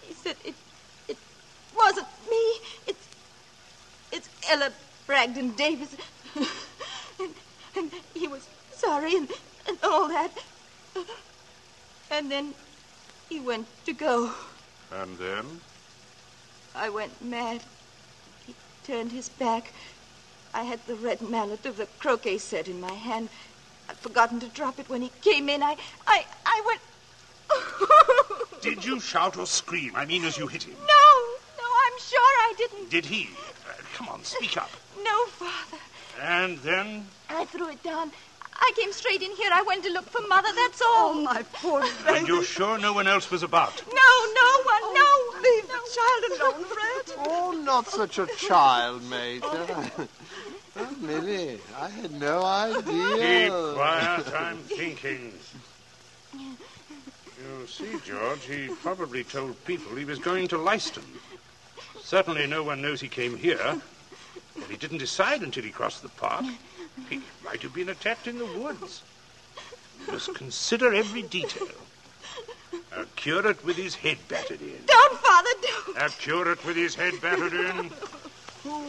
He said it wasn't me. It's Ella Bragdon Davis. and he was sorry and all that. And then he went to go. And then? I went mad. He turned his back. I had the red mallet of the croquet set in my hand. I'd forgotten to drop it when he came in. I went... Did you shout or scream? I mean, as you hit him? No, I'm sure I didn't. Did he? Come on, speak up. No, Father. And then? I threw it down. I came straight in here. I went to look for Mother, that's all. Oh, my poor baby. And you're sure no one else was about? No one, no. Leave the child alone, Fred. Oh, not such a child, Major. Oh, Millie, I had no idea. Keep quiet, I'm thinking. You see, George, he probably told people he was going to Leiston. Certainly no one knows he came here. But he didn't decide until he crossed the park. He might have been attacked in the woods. You must consider every detail. A curate with his head battered in. Don't, Father, don't. A curate with his head battered in. Who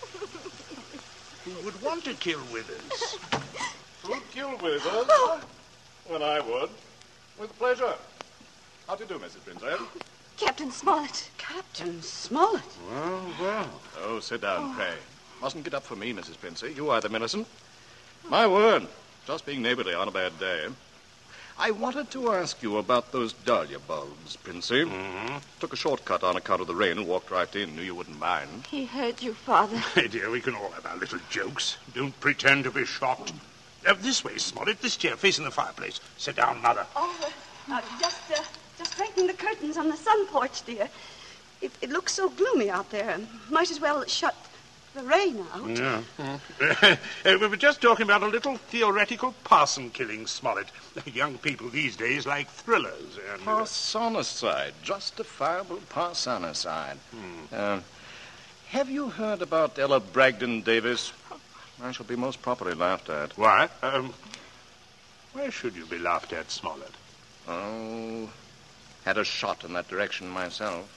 would want to kill Withers? Who'd kill Withers? Well, I would. With pleasure. How do you do, Mrs. Prince? Captain Smollett. Captain Smollett? Well. Oh, sit down, pray. Mustn't get up for me, Mrs. Princey. You either, Millicent. My word. Just being neighborly on a bad day. I wanted to ask you about those dahlia bulbs, Princey. Mm-hmm. Took a shortcut on account of the rain and walked right in. Knew you wouldn't mind. He heard you, Father. My dear, we can all have our little jokes. Don't pretend to be shocked. This way, Smollett. This chair facing the fireplace. Sit down, Mother. Oh, just straighten the curtains on the sun porch, dear. It looks so gloomy out there. Might as well shut the rain out. Yeah. We were just talking about a little theoretical parson killing, Smollett. Young people these days like thrillers. And, Parsonicide. Justifiable parsonicide. Have you heard about Ella Bragdon Davis? I shall be most properly laughed at. Why? Why should you be laughed at, Smollett? Oh, had a shot in that direction myself.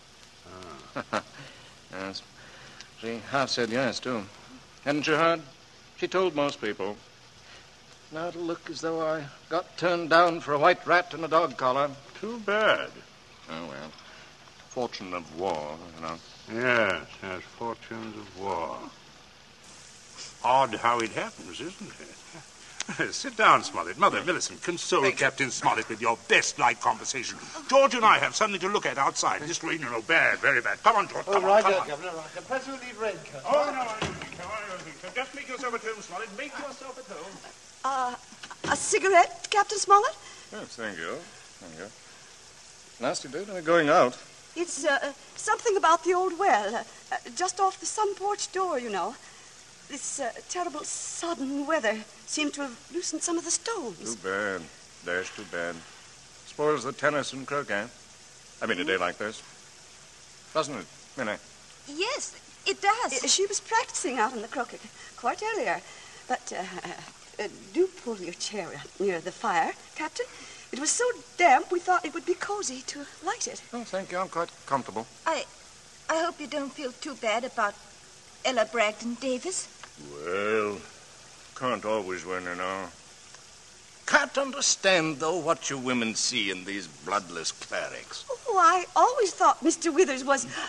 Yes. She half said yes, too. Hadn't you heard? She told most people. Now it'll look as though I got turned down for a white rat and a dog collar. Too bad. Oh, well. Fortune of war, you know. Yes, fortunes of war. Odd how it happens, isn't it? Sit down, Smollett. Mother, Millicent, console Captain Smollett with your best-like conversation. George and I have something to look at outside. This rain, bad, very bad. Come on, George, come on. Right, Governor, right. The press will leave raincoat. Oh, no, I don't think so. Just make yourself at home, Smollett. Make yourself at home. A cigarette, Captain Smollett? Yes, thank you. Nasty day to be going out. It's something about the old well, just off the sun porch door, you know. This terrible sudden weather seemed to have loosened some of the stones. Too bad. Dash too bad. Spoils the tennis and croquet. I mean, a day like this. Doesn't it, Minnie? Yes, it does. She was practicing out in the croquet quite earlier. But do pull your chair up near the fire, Captain. It was so damp we thought it would be cozy to light it. Oh, thank you. I'm quite comfortable. I hope you don't feel too bad about Ella Bragdon Davis. Well, can't always win, you know. Can't understand, though, what you women see in these bloodless clerics. Oh, I always thought Mr. Withers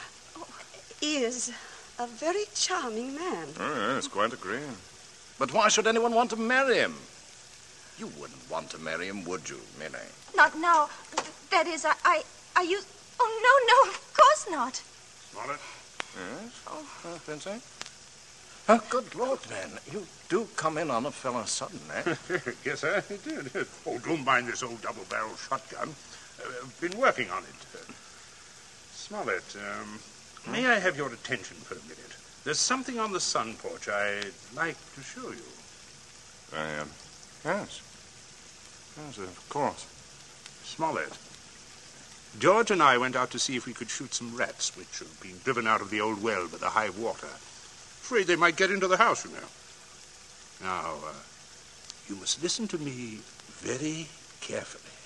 is a very charming man. Oh, yes, quite agree. But why should anyone want to marry him? You wouldn't want to marry him, would you, Minnie? Not now. That is, I used... Oh, no, of course not. Smollett? Yes? Princey? Oh, good Lord, man. You do come in on a fellow sudden, eh? Yes, sir, it did. Oh, don't mind this old double-barrel shotgun. Been working on it. Smollett, may I have your attention for a minute? There's something on the sun porch I'd like to show you. Yes. Yes, of course. Smollett, George and I went out to see if we could shoot some rats which have been driven out of the old well by the high water. Afraid they might get into the house, you know. Now, you must listen to me very carefully.